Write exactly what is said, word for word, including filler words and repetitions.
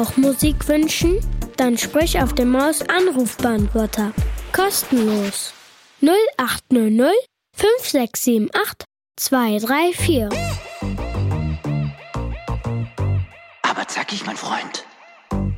auch Musik wünschen? Dann sprich auf dem Maus-Anrufbeantworter. Kostenlos. null acht null null fünf sechs sieben acht zwei drei vier. Aber zackig, mein Freund.